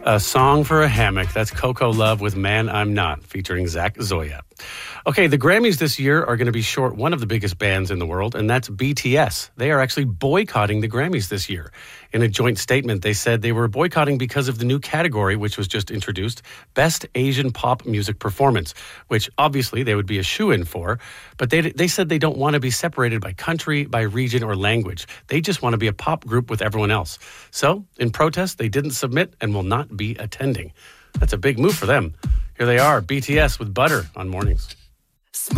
A Song for a Hammock. That's Coco Love with Man I'm Not, featuring Zach Zoya. Okay, the Grammys this year are going to be short one of the biggest bands in the world, and that's BTS. They are actually boycotting the Grammys this year. In a joint statement, they said they were boycotting because of the new category, which was just introduced, Best Asian Pop Music Performance, which obviously they would be a shoo-in for. But they said they don't want to be separated by country, by region, or language. They just want to be a pop group with everyone else. So, in protest, they didn't submit and will not be attending. That's a big move for them. Here they are, BTS with Butter on Mornings.